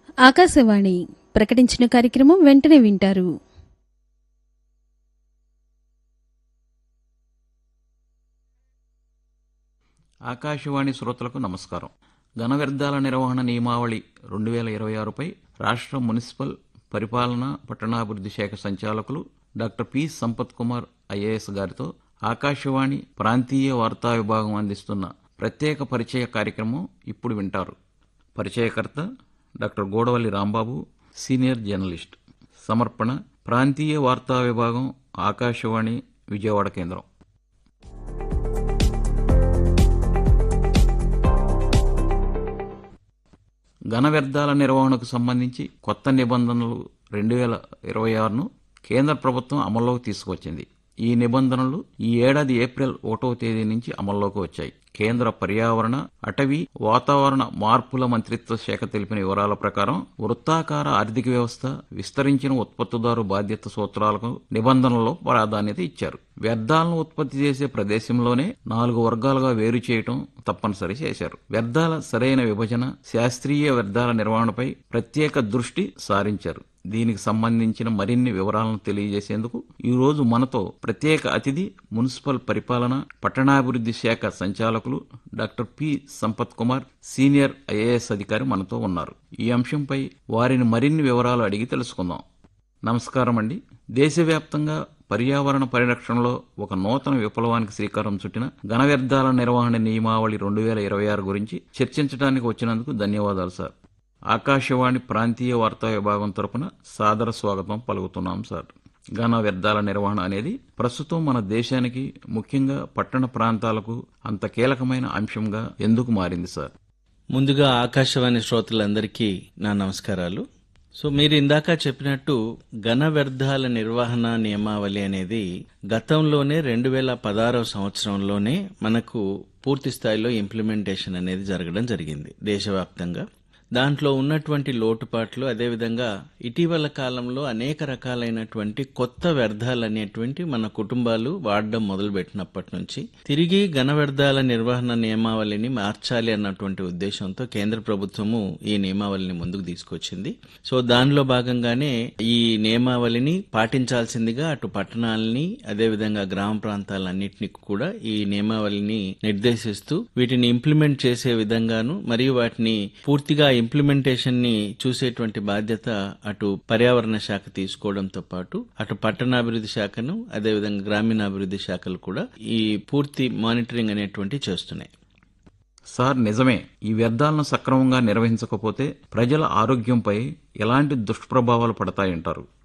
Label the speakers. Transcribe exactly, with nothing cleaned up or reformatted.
Speaker 1: ఆకాశవాణి ప్రకటించిన కార్యక్రమం వెంటనే వింటారు.
Speaker 2: ఆకాశవాణి శ్రోతలకు నమస్కారం. ఘన వ్యర్థాల నిర్వహణ నియమావళి రెండు వేల ఇరవై ఆరుపై రాష్ట్ర మున్సిపల్ పరిపాలన పట్టణాభివృద్ధి శాఖ సంచాలకులు doctor P Sampath Kumar IAS గారితో ఆకాశవాణి ప్రాంతీయ వార్తా విభాగం అందిస్తున్న ప్రత్యేక పరిచయ కార్యక్రమం ఇప్పుడు వింటారు. పరిచయకర్త doctor Gudavalli Rambabu, senior journalist. సమర్పణ ప్రాంతీయ వార్తా విభాగం, ఆకాశవాణి విజయవాడ కేంద్రం. ఘన వ్యర్థాల నిర్వహణకు సంబంధించి కొత్త నిబంధనలు రెండు వేల ఇరవై ఆరును కేంద్ర ప్రభుత్వం అమల్లోకి తీసుకువచ్చింది. ఈ నిబంధనలు ఈ ఏడాది ఏప్రిల్ ఒకటవ తేదీ నుంచి అమల్లోకి వచ్చాయి. కేంద్ర పర్యావరణ, అటవీ, వాతావరణ మార్పుల మంత్రిత్వ శాఖ తెలిపిన వివరాల ప్రకారం వృత్తాకార ఆర్థిక వ్యవస్థ, విస్తరించిన ఉత్పత్తిదారు బాధ్యత సూత్రాలకు నిబంధనల్లో ప్రాధాన్యత ఇచ్చారు. వ్యర్థాలను ఉత్పత్తి చేసే ప్రదేశంలోనే నాలుగు వర్గాలుగా వేరు చేయటం తప్పనిసరి చేశారు. వ్యర్థాల సరైన విభజన, శాస్త్రీయ వ్యర్థాల నిర్వహణపై ప్రత్యేక దృష్టి సారించారు. దీనికి సంబంధించిన మరిన్ని వివరాలను తెలియజేసేందుకు ఈ రోజు మనతో ప్రత్యేక అతిథి, మున్సిపల్ పరిపాలన పట్టణాభివృద్ధి శాఖ సంచాలకులు doctor P Sampath Kumar, senior IAS అధికారి మనతో ఉన్నారు. ఈ అంశంపై వారిని మరిన్ని వివరాలు అడిగి తెలుసుకుందాం. నమస్కారం అండి. దేశవ్యాప్తంగా పర్యావరణ పరిరక్షణలో ఒక నూతన విప్లవానికి శ్రీకారం చుట్టిన ఘన వ్యర్థాల నిర్వహణ నియమావళి రెండు వేల ఇరవై ఆరు గురించి చర్చించడానికి వచ్చినందుకు ధన్యవాదాలు సార్. ఆకాశవాణి ప్రాంతీయ వార్తా విభాగం తరపున సాదర స్వాగతం పలుకుతున్నాం సార్. ఘన వ్యర్థాల నిర్వహణ అనేది ప్రస్తుతం మన దేశానికి, ముఖ్యంగా పట్టణ ప్రాంతాలకు అంత కీలకమైన అంశంగా ఎందుకు మారింది సార్?
Speaker 3: ముందుగా ఆకాశవాణి శ్రోతలందరికీ నా నమస్కారాలు. సో మీరు ఇందాక చెప్పినట్టు ఘన వ్యర్థాల నిర్వహణ నియమావళి అనేది గతంలోనే రెండు వేల పదహారవ సంవత్సరంలోనే మనకు పూర్తి స్థాయిలో ఇంప్లిమెంటేషన్ అనేది జరగడం జరిగింది దేశవ్యాప్తంగా. దాంట్లో ఉన్నటువంటి లోటుపాట్లు, అదేవిధంగా ఇటీవల కాలంలో అనేక రకాలైనటువంటి కొత్త వ్యర్థాలు అనేటువంటి మన కుటుంబాలు వాడడం మొదలుపెట్టినప్పటి నుంచి తిరిగి ఘన వ్యర్థాల నిర్వహణ నియమావళిని మార్చాలి అన్నటువంటి ఉద్దేశంతో కేంద్ర ప్రభుత్వము ఈ నియమావళిని ముందుకు తీసుకొచ్చింది. సో దానిలో భాగంగానే ఈ నియమావళిని పాటించాల్సిందిగా అటు పట్టణాలని, అదేవిధంగా గ్రామ ప్రాంతాలన్నింటినీ కూడా ఈ నియమావళిని నిర్దేశిస్తూ వీటిని ఇంప్లిమెంట్ చేసే విధంగాను, మరియు వాటిని పూర్తిగా ఇంప్లిమెంటేషన్ ని చూసేటువంటి బాధ్యత అటు పర్యావరణ శాఖ తీసుకోవడంతో పాటు అటు పట్టణాభివృద్ధి శాఖను, అదేవిధంగా గ్రామీణాభివృద్ధి శాఖలు కూడా ఈ పూర్తి మానిటరింగ్ అనేటువంటి చేస్తున్నాయి.
Speaker 2: సార్, నిజమే. ఈ వ్యర్థాలను సక్రమంగా నిర్వహించకపోతే ప్రజల ఆరోగ్యంపై ఎలాంటి దుష్ప్రభావాలు పడతాయంటారు?